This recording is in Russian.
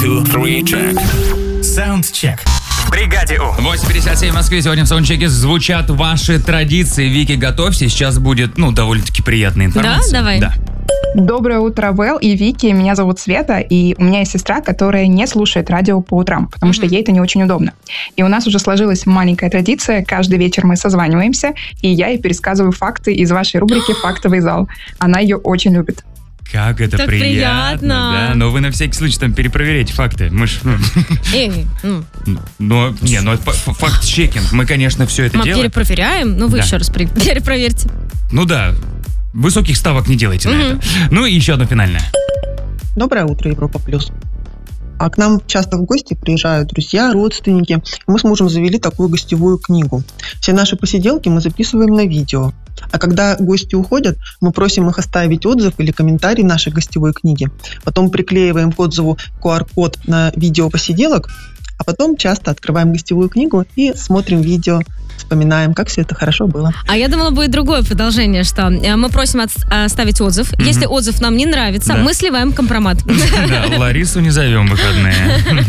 2, 3, check. Soundcheck. В бригаде У. 8:57 в Москве. Сегодня в саундчеке звучат ваши традиции. Вики, готовься. Сейчас будет, довольно-таки приятная информация. Да? Давай. Да. Доброе утро, Вэл и Вики. Меня зовут Света, и у меня есть сестра, которая не слушает радио по утрам, потому что ей это не очень удобно. И у нас уже сложилась маленькая традиция. Каждый вечер мы созваниваемся, и я ей пересказываю факты из вашей рубрики «Фактовый зал». Она ее очень любит. Как это Так приятно. да? Но вы на всякий случай там перепроверяйте факты. Мы ж... Факт-чекинг. Мы, конечно, все это Мы делаем. перепроверяем, вы Да. еще раз перепроверьте. Да. Высоких ставок не делайте на это. Ну и еще одно финальное. Доброе утро, Европа Плюс. А к нам часто в гости приезжают друзья, родственники. Мы с мужем завели такую гостевую книгу. Все наши посиделки мы записываем на видео. А когда гости уходят, мы просим их оставить отзыв или комментарий нашей гостевой книги. Потом приклеиваем к отзыву QR-код на видео посиделок, а потом часто открываем гостевую книгу и смотрим видео, вспоминаем, как все это хорошо было. А я думала, будет другое продолжение, что мы просим оставить отзыв. Если отзыв нам не нравится, Да. мы сливаем компромат. Да, Ларису не зовем в выходные.